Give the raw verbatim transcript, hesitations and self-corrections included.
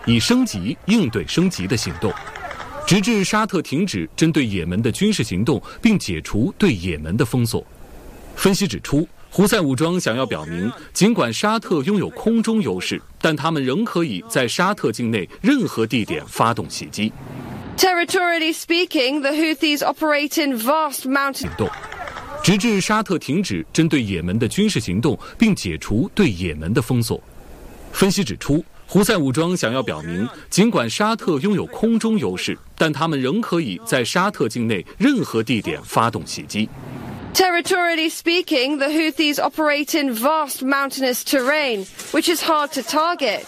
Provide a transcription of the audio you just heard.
以升级应对升级的行动，直至沙特停止针对也门的军事行动，并解除对也门的封锁。分析指出，胡塞武装想要表明，尽管沙特拥有空中优势，但他们仍可以在沙特境内任何地点发动袭击。 Territorially speaking, the Houthis operate in vast mountain 行动，直至沙特停止针对也门的军事行动，并解除对也门的封锁。分析指出，胡塞武装想要表明，尽管沙特拥有空中优势，但他们仍可以在沙特境内任何地点发动袭击。 Territorially speaking, the Houthis operate in vast mountainous terrain, which is hard to target.